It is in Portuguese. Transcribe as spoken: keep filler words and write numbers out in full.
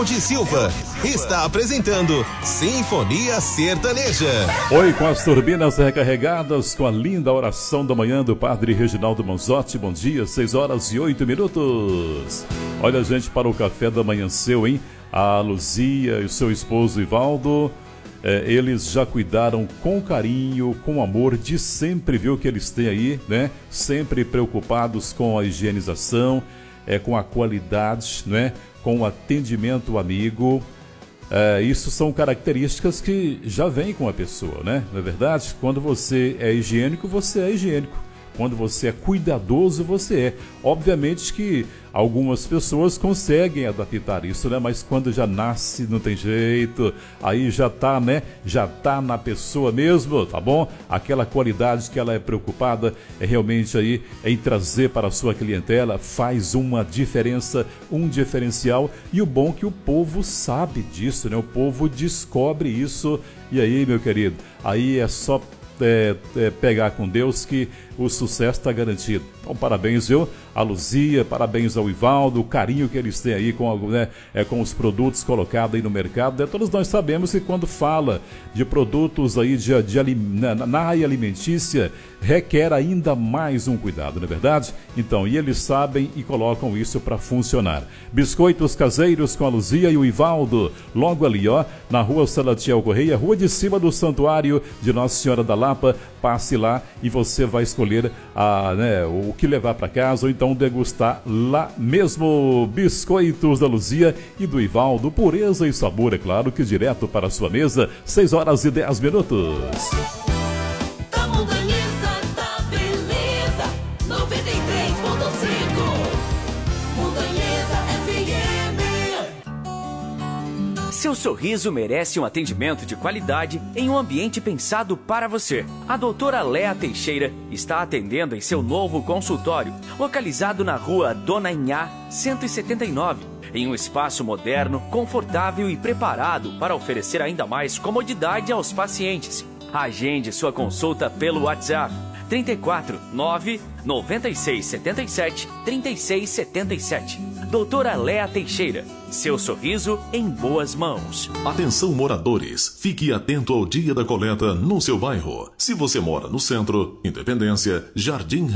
de Silva está apresentando Sinfonia Sertaneja. Oi, com as turbinas recarregadas, com a linda oração da manhã do Padre Reginaldo Manzotti. Bom dia, seis horas e oito minutos. Olha, gente, para o café da manhã seu, hein? A Luzia e o seu esposo Ivaldo, é, eles já cuidaram com carinho, com amor, de sempre, viu, que eles têm aí, né? Sempre preocupados com a higienização, é, com a qualidade, né? Com o atendimento amigo. É, isso são características que já vêm com a pessoa, né? Não é verdade? Quando você é higiênico, você é higiênico. Quando você é cuidadoso, você é. Obviamente que algumas pessoas conseguem adaptar isso, né? Mas quando já nasce, não tem jeito. Aí já tá, né? Já tá na pessoa mesmo, tá bom? Aquela qualidade que ela é preocupada é realmente aí em trazer para a sua clientela, faz uma diferença, um diferencial. E o bom é que o povo sabe disso, né? O povo descobre isso. E aí, meu querido, aí é só É, é, pegar com Deus que o sucesso está garantido. Então, parabéns, viu? A Luzia, parabéns ao Ivaldo, o carinho que eles têm aí com, né, é, com os produtos colocados aí no mercado. Né? Todos nós sabemos que quando fala de produtos aí de, de, na, na área alimentícia, requer ainda mais um cuidado, não é verdade? Então, e eles sabem e colocam isso para funcionar. Biscoitos caseiros com a Luzia e o Ivaldo, logo ali, ó, na rua Salatiel Correia, rua de cima do Santuário de Nossa Senhora da Lapa. Passe lá e você vai escolher a, né, o que levar para casa ou então degustar lá mesmo. Biscoitos da Luzia e do Ivaldo, pureza e sabor, é claro que direto para a sua mesa. Seis horas e dez minutos. Da Montanhesa, da Beleza, noventa e três ponto cinco. Montanhesa F M. Seu sorriso merece um atendimento de qualidade em um ambiente pensado para você. A doutora Léa Teixeira está atendendo em seu novo consultório, localizado na rua Dona Inhá, cento e setenta e nove, em um espaço moderno, confortável e preparado para oferecer ainda mais comodidade aos pacientes. Agende sua consulta pelo WhatsApp trinta e quatro, nove, noventa e seis, setenta e sete, trinta e seis, setenta e sete. Doutora Léa Teixeira, seu sorriso em boas mãos. Atenção, moradores, fique atento ao dia da coleta no seu bairro. Se você mora no centro, Independência, Jardim